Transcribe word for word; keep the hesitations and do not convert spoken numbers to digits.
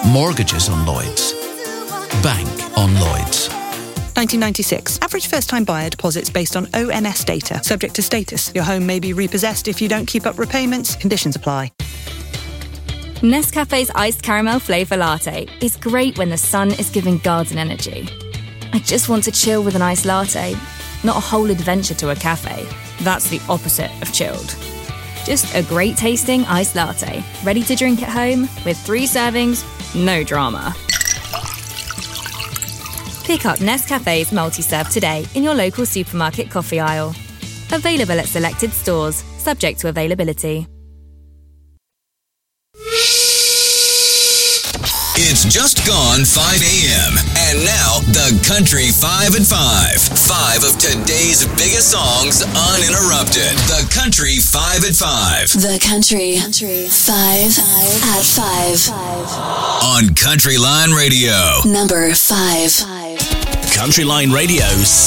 Mortgages on Lloyds. Bank on Lloyds. nineteen ninety-six. Average first-time buyer deposits based on O N S data. Subject to status. Your home may be repossessed if you don't keep up repayments. Conditions apply. Nescafe's iced caramel flavour latte is great when the sun is giving garden energy. I just want to chill with an iced latte, not a whole adventure to a cafe. That's the opposite of chilled. Just a great tasting iced latte, ready to drink at home with three servings, no drama. Pick up Nescafe's multi-serve today in your local supermarket coffee aisle. Available at selected stores, subject to availability. It's just gone five a.m. And now, the Country five at five. Five of today's biggest songs uninterrupted. The Country five at five. The Country, country. Five, five at five. On Country Line Radio. Number five. Country Line Radio.